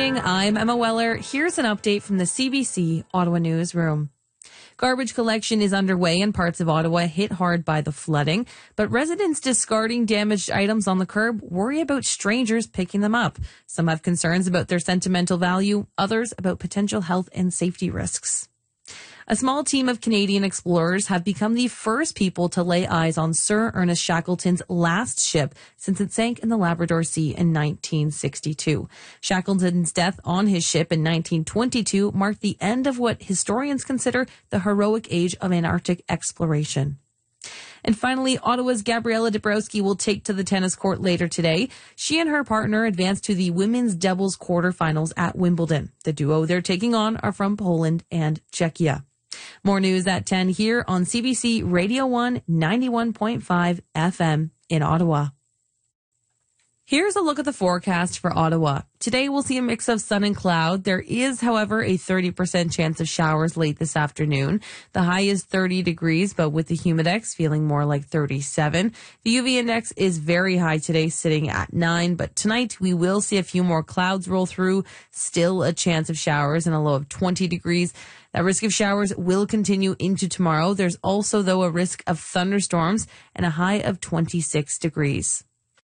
morning. I'm Emma Weller. Here's an update from the CBC Ottawa Newsroom. Garbage collection is underway in parts of Ottawa hit hard by the flooding, but residents discarding damaged items on the curb worry about strangers picking them up. Some have concerns about their sentimental value, others about potential health and safety risks. A small team of Canadian explorers have become the first people to lay eyes on Sir Ernest Shackleton's last ship since it sank in the Labrador Sea in 1962. Shackleton's death on his ship in 1922 marked the end of what historians consider the heroic age of Antarctic exploration. And finally, Ottawa's Gabriela Dabrowski will take to the tennis court later today. She and her partner advanced to the women's doubles quarterfinals at Wimbledon. The duo they're taking on are from Poland and Czechia. More news at 10 here on CBC Radio 1 91.5 FM in Ottawa. Here's a look at the forecast for Ottawa. Today we'll see a mix of sun and cloud. There is, however, a 30% chance of showers late this afternoon. The high is 30 degrees, but with the humidex feeling more like 37. The UV index is very high today, sitting at 9, but tonight we will see a few more clouds roll through. Still a chance of showers and a low of 20 degrees. That risk of showers will continue into tomorrow. There's also, though, a risk of thunderstorms and a high of 26 degrees.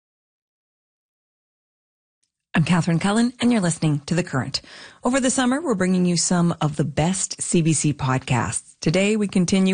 I'm Catherine Cullen, and you're listening to The Current. Over the summer, we're bringing you some of the best CBC podcasts. Today, we continue